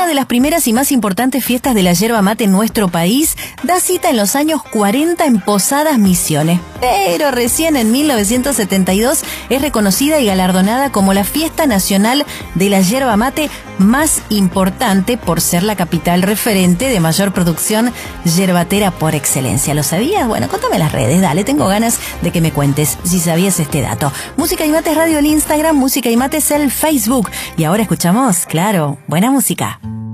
de las primeras y más importantes fiestas de la yerba mate en nuestro país da cita en los años 40 en Posadas Misiones, pero recién en 1972 es reconocida y galardonada como la fiesta nacional de la yerba mate más importante por ser la capital referente de mayor producción yerbatera por excelencia. ¿Lo sabías? Bueno, contame en las redes, dale, tengo ganas de que me cuentes si sabías este dato. Música y Mates Radio el Instagram, Música y Mates el Facebook. Y ahora escuchamos, claro, buena música.